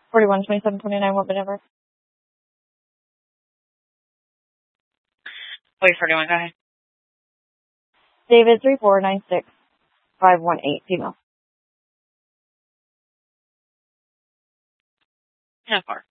41, 27, 29, what number? Wait, 41, go ahead. David 3496518, female. 10-4.